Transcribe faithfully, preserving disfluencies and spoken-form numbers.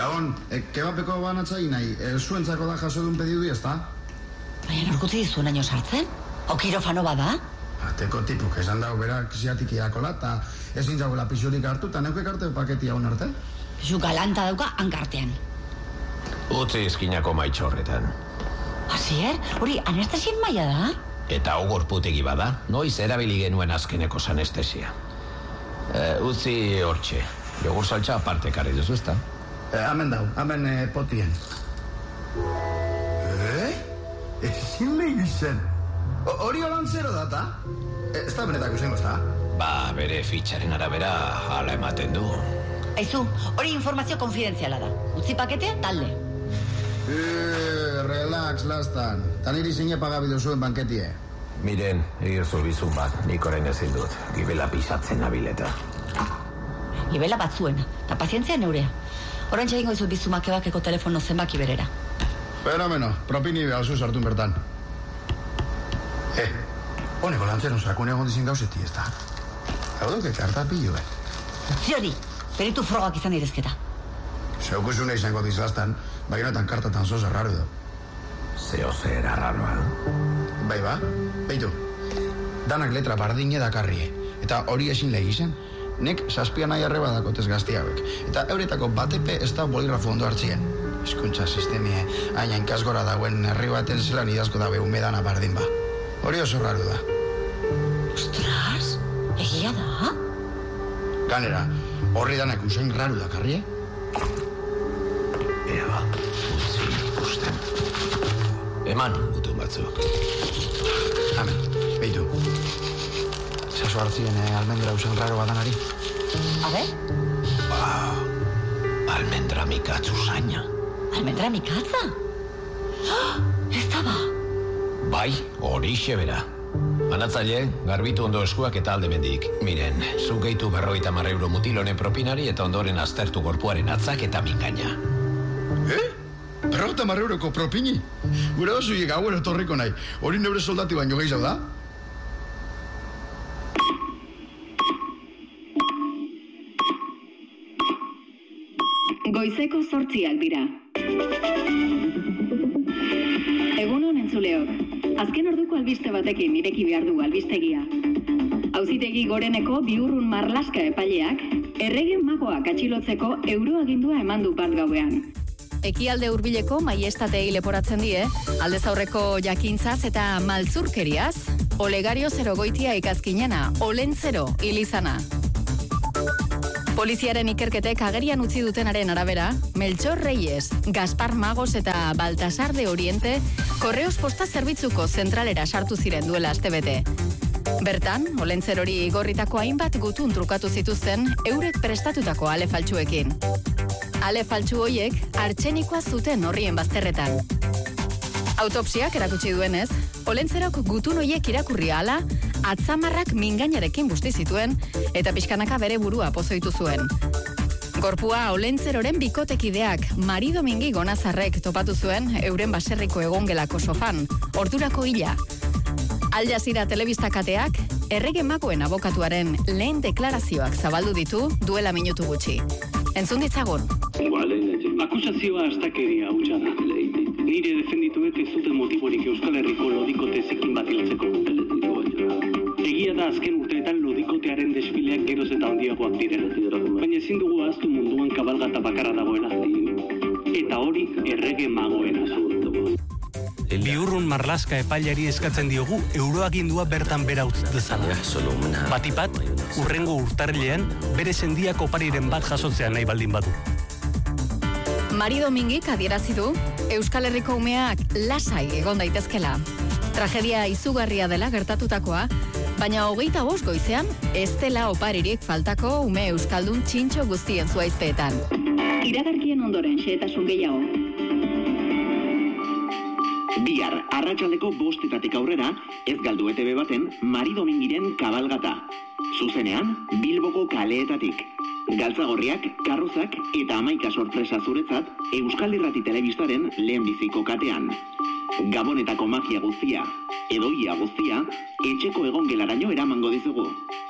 Gabon, e, kebapeko banatzain nahi, e, zuentzako da jaso duen pedidu ezta? Baina norkutzi dizuen aino sartzen? O kirofano bada? Ateko tipuk, esan dago berak ziatik iakola, eta ezin zagoela pixurik hartu, eta neukek arte paketia hon arte? Pixu galanta dauka hankartean. Utzi izkinako maitxorretan. Asier, hori anestesien maila da? Eta ogorputegi bada, noiz erabili genuen azkeneko anestesia. E, utzi hortxe, jogur saltza aparte karri duzu ezta? E, amen dau, amen e, potien. Eh? Ezin lehi zen. Hori holan zero data? Ez da benetako zengo, ez da? Ba, bere fitxaren arabera hala ematen du. Aizu, hori informazio konfidenziala da. Utzi paketea, talde. Eh, relax, lastan. Tan iri zine pagabidu zuen banketie. Miren, egizu bizun bat, nik orain ezin dut. Gibela pisatzen nabileta. Gibela bat zuen, eta pazientzia neurea. Orain txegingo izu bizumak ebakeko telefono zenbaki berera. Fenomeno, propini behar zu sartun bertan. Eh, honeko lantzeron sakune egon dizin gauzeti, ez da? Hau duke karta pillo, eh? Utzi hori, peritu frogak izan direzketa. Zeukuzune izango dizlastan, bainoetan kartatan zoz erraru da. Zeo zer arraroa. Bai ba, beitu. Danak letra bardine dakarrie, eta hori ezin lehi zen. Nek saspian nahi arreba dakotez gazti hauek, eta euretako batepe ez da boligrafo ondo hartzien. Hizkuntza sistemie, aina inkasgora dauen herri baten zelan idazko dabe umedana bardin ba. Hori oso raru da. Ostras, egia da? Ganera, horri danak usain raru dakarrie? Eba, utzi ikusten. Eman, gutun batzuk. Amen, beitu. Zazu hartzien eh, almendra usain raro badanari. A ber? Wow, almendra mikatzu zaina. Almendra mikatza? Oh, ez da ba? Bai, hori xebera. Banatzaile, garbitu ondo eskuak eta alde mendik. Miren, zu gehitu berroita mar euro mutilone propinari eta ondoren aztertu gorpuaren atzak eta mingaina. Eh? Berroita mar euroko propini? Gure oso hiek hauen otorriko nahi. Hori neure soldati baino gehiago da? Goizeko zortziak dira. Egunon entzuleok. Azken orduko albiste batekin ireki behar du albistegia. Auzitegi goreneko Biurrun Marlaska epaileak errege magoak atxilotzeko euroagindua eman du bat gauean. Ekialde hurbileko maiestatei leporatzen die, aldez aurreko jakintzaz eta maltzurkeriaz, Olegario Zerogoitia ikazkinena, Olentzero hilizana. Poliziaren ikerketek agerian utzi dutenaren arabera, Melchor Reyes, Gaspar Magos eta Baltasar de Oriente korreos posta zerbitzuko zentralera sartu ziren duela astebete. Bertan, Olentzerori igorritako hainbat gutun trukatu zituzten eurek prestatutako ale faltsuekin. Ale faltsu hoiek artxenikoa zuten horrien bazterretan. Autopsiak erakutsi duenez, Olentzerok gutun hoiek irakurri ala, atzamarrak mingainarekin busti zituen eta pixkanaka bere burua pozoitu zuen. Gorpua Olentzeroren bikotekideak Mari Domingi Gonazarrek topatu zuen euren baserriko egongelako sofan, ordurako hila. Al Jazeera telebistakateak errege magoen abokatuaren lehen deklarazioak zabaldu ditu duela minutu gutxi. Entzun ditzagun. Akusazioa astakeria hutsa da. Nire defendituek ez duten motiborik Euskal Herriko lodikote zekin bat hiltzeko. Egia da azken urteetan lodikotearen desfileak geroz eta handiagoak direla. Baina ezin dugu ahaztu munduan kabalgata bakarra dagoela. Eta hori errege magoena da. Biurrun Marlaska epaileari eskatzen diogu euroagindua bertan bera utz dezala. Batipat, urrengo urtarrilean bere sendiak opariren bat jasotzea nahi baldin badu. Mari Domingik adierazi du Euskal Herriko umeak lasai egon daitezkela. Tragedia izugarria dela gertatutakoa, baina hogeita bost goizean ez dela oparirik faltako ume euskaldun txintxo guztien zuaizpeetan. Iragarkien ondoren xehetasun gehiago. Bihar, arratsaldeko bostetatik aurrera, ez galdu E T B baten Mari Domingiren kabalgata. Zuzenean, Bilboko kaleetatik. Galtzagorriak, karrozak eta hamaika sorpresa zuretzat Euskal Irrati Telebistaren lehenbiziko katean. Gabonetako magia guztia, edo ia guztia, etxeko egongelaraino eramango dizugu.